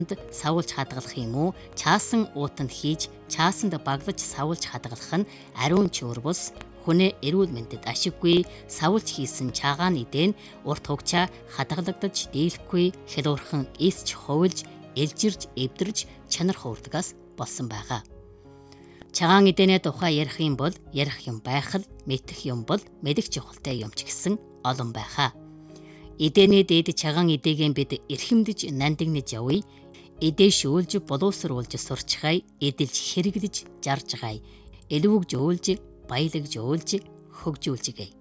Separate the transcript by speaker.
Speaker 1: савуулж хадгалах юм уу? Чаасан уутанд хийж, чаасанд баглаж савуулж хадгалах нь ариун чөөр бус хүнээ эрүүл мэндэд ашиггүй. Савуулж хийсэн чагааны дэн урт хугацаа хадгалагдаж дийлэхгүй, хялуурхан эсч ховлж, элжирж, эвдэрж чанар хуурдагаас болсон байгаа. Чагаан эдэнэ тухай ярих юм бол ярих юм байх л, мэдэх юм бол мэдэх чухалтай юм ч гэсэн олон байхаа. Эдэнэ дээд чагаан эдээгэн бид эрхэмдэж нандинаж явъя. Эдээ шүүлж боловсруулж сурчхай, эдэлж хэрэглэж жарж гай. Элвүгж өөлж, баялагж өөлж, хөгжүүлж гай.